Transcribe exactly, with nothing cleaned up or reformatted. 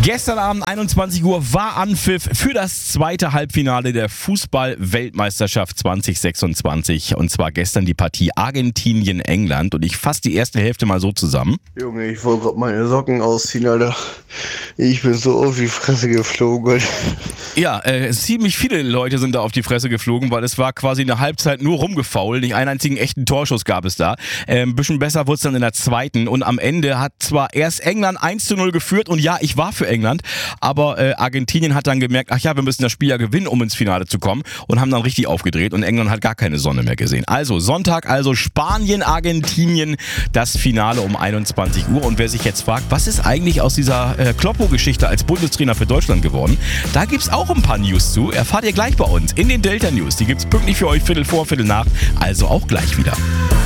Gestern Abend einundzwanzig Uhr war Anpfiff für das zweite Halbfinale der Fußball-Weltmeisterschaft zwanzig sechsundzwanzig. Und zwar gestern die Partie Argentinien-England. Und ich fasse die erste Hälfte mal so zusammen. Junge, ich wollte gerade meine Socken ausziehen, Alter. Ich bin so auf die Fresse geflogen. Ja, äh, ziemlich viele Leute sind da auf die Fresse geflogen, weil es war quasi eine Halbzeit nur rumgefault. Nicht einen einzigen echten Torschuss gab es da. Äh, ein bisschen besser wurde es dann in der zweiten. Und am Ende hat zwar erst England eins zu null geführt. Und ja, ich war für England. Aber äh, Argentinien hat dann gemerkt, ach ja, wir müssen das Spiel ja gewinnen, um ins Finale zu kommen. Und haben dann richtig aufgedreht. Und England hat gar keine Sonne mehr gesehen. Also Sonntag, also Spanien, Argentinien, das Finale um einundzwanzig Uhr. Und wer sich jetzt fragt, was ist eigentlich aus dieser äh, Kloppo-Geschichte als Bundestrainer für Deutschland geworden? Da gibt's auch ein paar News zu. Erfahrt ihr gleich bei uns in den Delta News. Die gibt's pünktlich für euch Viertel vor, Viertel nach. Also auch gleich wieder.